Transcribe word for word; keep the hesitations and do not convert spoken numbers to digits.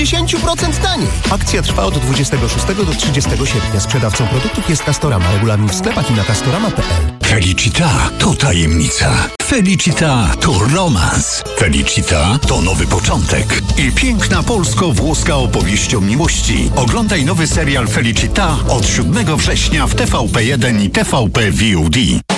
dziesięć procent taniej. Akcja trwa od dwudziestego szóstego do trzydziestego sierpnia. Sprzedawcą produktów jest Castorama. Regulamin w sklepach i na castorama kropka p l. Felicita to tajemnica. Felicita to romans. Felicita to nowy początek. I piękna polsko-włoska opowieść o miłości. Oglądaj nowy serial Felicita od siódmego września w T V P jeden i T V P V O D.